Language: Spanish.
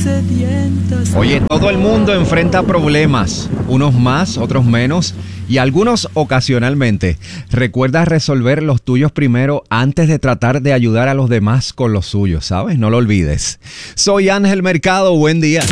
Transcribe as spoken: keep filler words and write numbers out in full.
sedientas. Oye, todo el mundo enfrenta problemas, unos más, otros menos, y algunos ocasionalmente. Recuerda resolver los tuyos primero antes de tratar de ayudar a los demás con los suyos, ¿sabes? No lo olvides. Soy Ángel Mercado, buen día.